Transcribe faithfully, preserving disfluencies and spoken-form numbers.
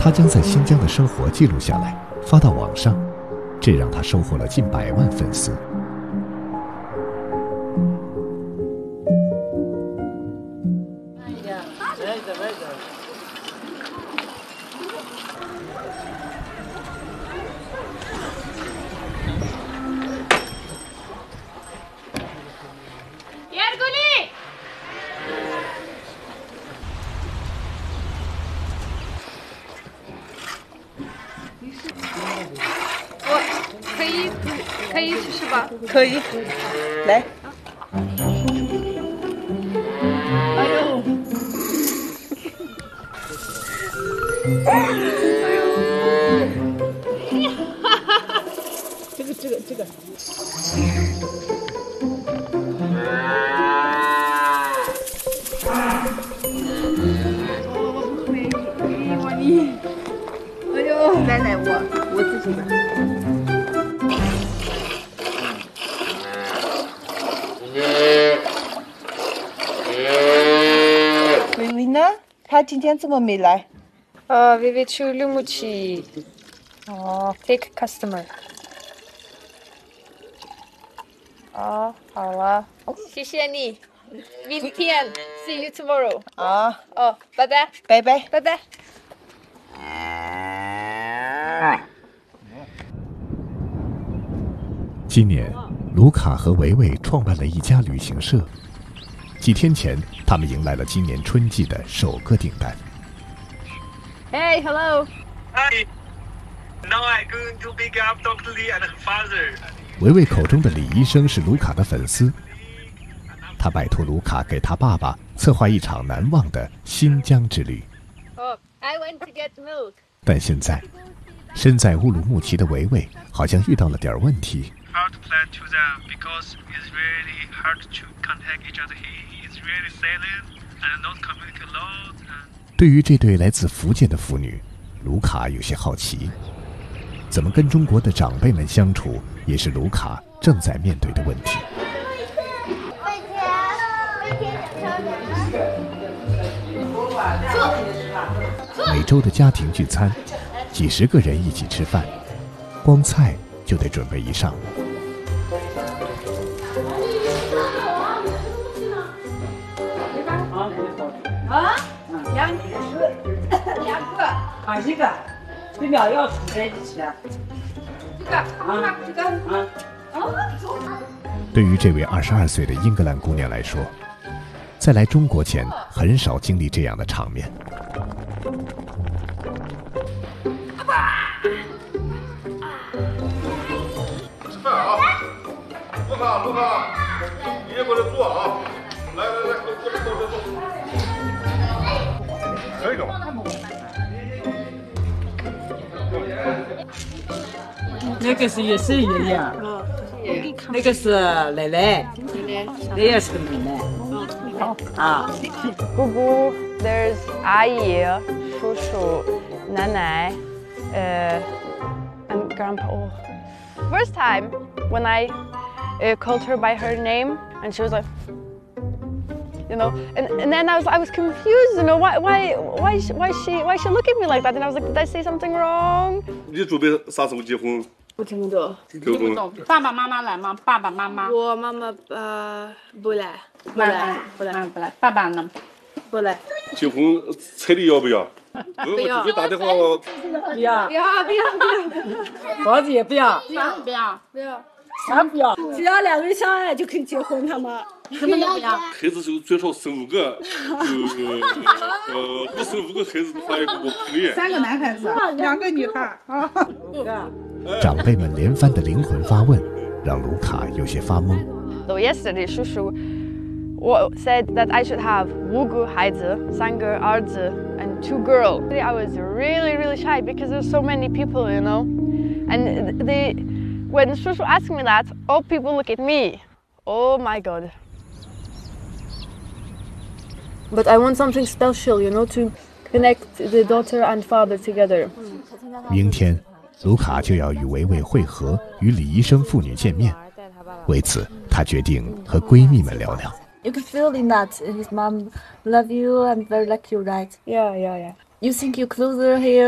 他将在新疆的生活记录下来，发到网上，这让他收获了近百万粉丝。 可以，可以试试吧？ 可以，来。 哎呦！哎呦！哈哈哈！ 这个，这个，这个。 我不会，我你。哎呦！ 奶奶，我我自己的。维维呢？他今天怎么没来？ 呃，维维去绿木去，哦 ，take customer。哦，好了，谢谢你，明天 see you tomorrow。 啊， 哦，拜拜， 拜拜， 拜拜。 今年，卢卡和维维创办了一家旅行社。几天前，他们迎来了今年春季的首个订单。 Hey, hello. Hi. Now I'm going to pick up Doctor Lee and her father. 维维口中的李医生是卢卡的粉丝，他拜托卢卡给他爸爸策划一场难忘的新疆之旅。 Oh, I want to get milk. 但现在，身在乌鲁木齐的维维好像遇到了点问题。 Hard to plan to them because it's really hard to contact each other. He is really silent and not communicate a lot. 对于这对来自福建的父女，卢卡有些好奇，怎么跟中国的长辈们相处，也是卢卡正在面对的问题。每周的家庭聚餐，几十个人一起吃饭，光菜就得准备一上午。 啊，两只，两个，啊一个，对苗要煮在一起的。 这个，啊，这个， 啊， 对于这位二十二岁的英格兰姑娘来说，在来中国前很少经历这样的场面。 吃饭啊！卢卡，卢卡，你也过来坐啊！来来来，过来坐坐坐。可以了。 那个是也是爷爷，那个是奶奶，那也是个奶奶。啊， 姑姑 ，there's 阿姨、叔叔、奶奶，呃 ，and grandpa. Oh. First time when I uh, called her by her name, and she was like, you know, and, and then I was I was confused, you know, why why why is- why is she why is she look at me like that? And I was like, did I say something wrong? 你准备啥时候结婚？ 不听不懂。 结婚？ 爸爸妈妈来吗？爸爸妈妈。 我妈妈呃不来，不来来，不来， 嗯不来。爸爸呢？ 不来。 结婚彩礼要不要？不要我直接打电话。 不要， 不要不要不要房子也不要， 不要不要， 不要。 啥不要。 只要两个人相爱就可以结婚，他们。 什么都不要。 孩子就最少生五个，呃呃，不生五个孩子的话，我不可以。 三个男孩子，两个女孩啊。 长辈们连番的灵魂发问，让卢卡有些发懵。 So yesterday, 叔叔 said that I should have 五个孩子，三个儿子 and two girls. I was really, really shy because there's so many people, you know. And they, when 叔叔 asked me that, all people look at me. Oh my God. But I want something special, you know, to connect the daughter and father together. 明天，卢卡就要与维维会合，与李医生父女见面。为此，她决定和闺蜜们聊聊。 You can feel in that his mom love you and very like you, right? Yeah, yeah, yeah. You think you're closer here